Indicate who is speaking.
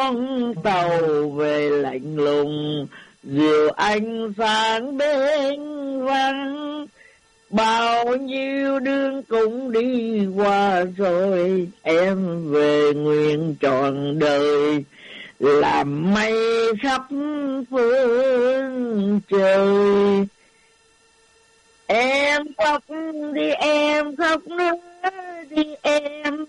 Speaker 1: con tàu về lạnh lùng, diều ánh sáng bên vắng. Bao nhiêu đương cũng đi qua rồi, em về nguyện trọn đời, làm mây khắp phương trời. Em khóc đi em khóc nữa đi em,